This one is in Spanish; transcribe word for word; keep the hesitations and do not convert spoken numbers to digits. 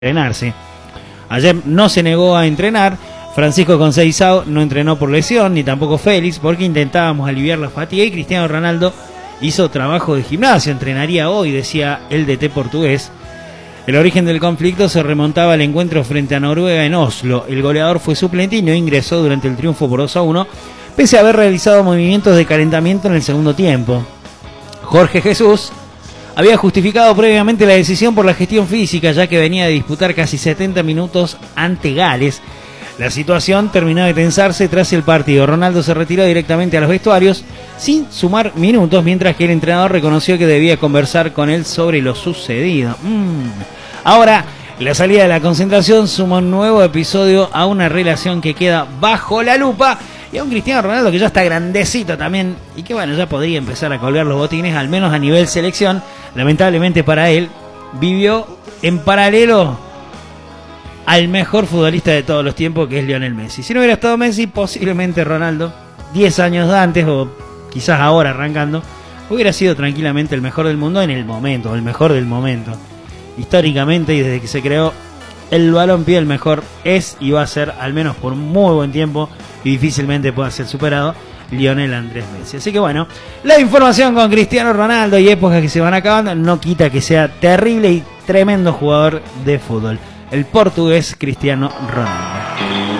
entrenarse. Ayer no se negó a entrenar. Francisco Conceição no entrenó por lesión, ni tampoco Félix, porque intentábamos aliviar la fatiga, y Cristiano Ronaldo hizo trabajo de gimnasio, entrenaría hoy, decía el D T portugués. El origen del conflicto se remontaba al encuentro frente a Noruega en Oslo. El goleador fue suplente y no ingresó durante el triunfo por dos a uno, pese a haber realizado movimientos de calentamiento en el segundo tiempo. Jorge Jesús había justificado previamente la decisión por la gestión física, ya que venía de disputar casi setenta minutos ante Gales. La situación terminó de tensarse tras el partido. Ronaldo se retiró directamente a los vestuarios sin sumar minutos, mientras que el entrenador reconoció que debía conversar con él sobre lo sucedido. Mm. Ahora, la salida de la concentración suma un nuevo episodio a una relación que queda bajo la lupa, y a un Cristiano Ronaldo que ya está grandecito también, y que bueno, ya podría empezar a colgar los botines, al menos a nivel selección. Lamentablemente para él, vivió en paralelo al mejor futbolista de todos los tiempos, que es Lionel Messi. Si no hubiera estado Messi, posiblemente Ronaldo, diez años antes, o quizás ahora arrancando, hubiera sido tranquilamente el mejor del mundo en el momento, el mejor del momento. Históricamente, y desde que se creó el balompié, el mejor es y va a ser, al menos por muy buen tiempo, y difícilmente pueda ser superado, Lionel Andrés Messi. Así que bueno, la información con Cristiano Ronaldo y épocas que se van acabando no quita que sea terrible y tremendo jugador de fútbol, el portugués Cristiano Ronaldo.